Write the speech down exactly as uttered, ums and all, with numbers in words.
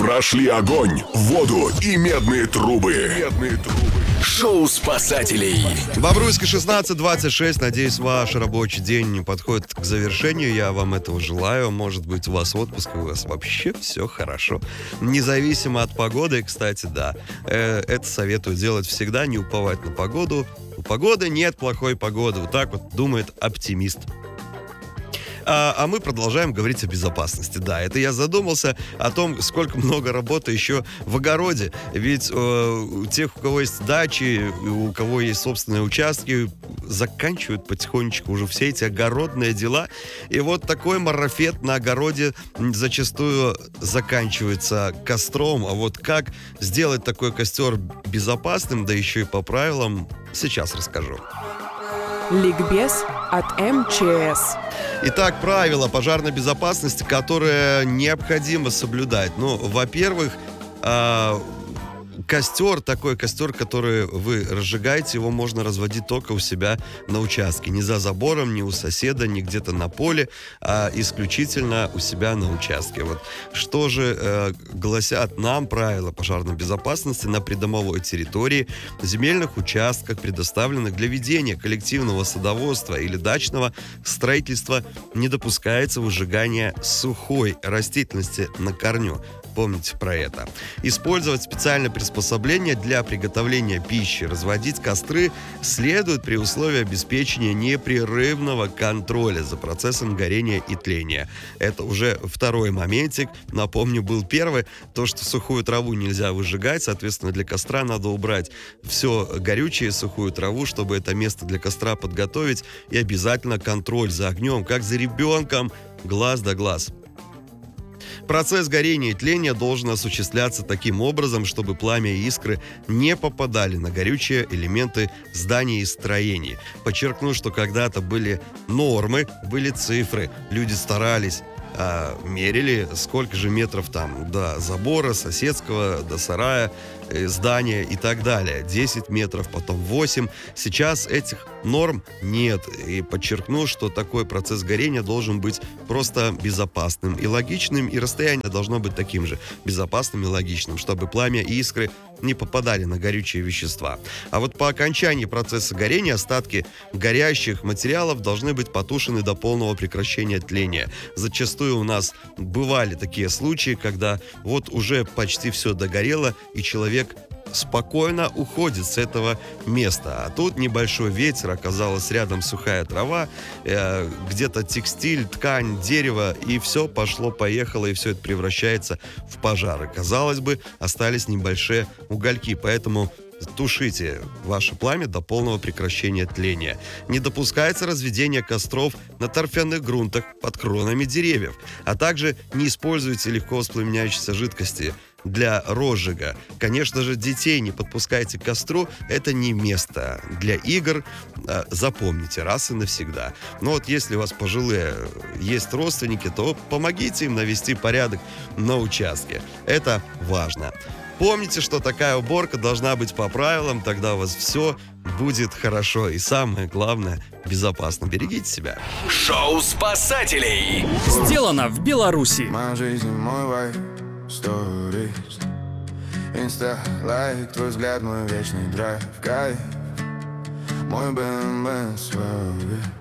прошли огонь, воду и медные трубы. Медные трубы. Шоу спасателей. Бобруйска, шестнадцать двадцать шесть. Надеюсь, ваш рабочий день подходит к завершению. Я вам этого желаю. Может быть, у вас отпуск, у вас вообще все хорошо. Независимо от погоды, кстати, да. Э, это советую делать всегда, не уповать на погоду. У погоды нет плохой погоды. Вот так вот думает оптимист. А, а мы продолжаем говорить о безопасности. Да, это я задумался о том, сколько много работы еще в огороде. Ведь э, у тех, у кого есть дачи, у кого есть собственные участки, заканчивают потихонечку уже все эти огородные дела. И вот такой марафет на огороде зачастую заканчивается костром. А вот как сделать такой костер безопасным, да еще и по правилам, сейчас расскажу. Ликбез от эм че эс. Итак, правила пожарной безопасности, которые необходимо соблюдать. Ну, во-первых, э, костер, такой костер, который вы разжигаете, его можно разводить только у себя на участке. Не за забором, не у соседа, не где-то на поле, а исключительно у себя на участке. Вот что же э, гласят нам правила пожарной безопасности на придомовой территории, земельных участках, предоставленных для ведения коллективного садоводства или дачного строительства, не допускается выжигание сухой растительности на корню. Помните про это. Использовать специальное приспособление для приготовления пищи. Разводить костры следует при условии обеспечения непрерывного контроля за процессом горения и тления. Это уже второй моментик. Напомню, был первый. То, что сухую траву нельзя выжигать. Соответственно, для костра надо убрать все горючее, сухую траву, чтобы это место для костра подготовить. И обязательно контроль за огнем, как за ребенком, глаз да глаз. Процесс горения и тления должен осуществляться таким образом, чтобы пламя и искры не попадали на горючие элементы зданий и строений. Подчеркну, что когда-то были нормы, были цифры, люди старались, а, мерили, сколько же метров там до забора соседского, до сарая, э, здания и так далее. десять метров, потом восемь. Сейчас этих норм нет. И подчеркну, что такой процесс горения должен быть просто безопасным и логичным, и расстояние должно быть таким же безопасным и логичным, чтобы пламя и искры не попадали на горючие вещества. А вот по окончании процесса горения остатки горящих материалов должны быть потушены до полного прекращения тления. Зачастую у нас бывали такие случаи, когда вот уже почти все догорело, и человек спокойно уходит с этого места. А тут небольшой ветер, оказалась рядом сухая трава, э, где-то текстиль, ткань, дерево, и все пошло-поехало, и все это превращается в пожары. Казалось бы, остались небольшие угольки, поэтому тушите ваше пламя до полного прекращения тления. Не допускается разведение костров на торфяных грунтах под кронами деревьев, а также не используйте легко воспламеняющиеся жидкости для розжига. Конечно же, детей не подпускайте к костру, это не место для игр, запомните раз и навсегда. Но вот если у вас пожилые есть родственники, то помогите им навести порядок на участке. Это важно. Помните, что такая уборка должна быть по правилам, тогда у вас все будет хорошо. И самое главное, безопасно. Берегите себя. Шоу спасателей. Сделано в Беларуси. Моя жизнь, мой вайб, сторис, инста, лайк, твой взгляд, мой вечный драйв, кайф, мой бэ эм вэ свой.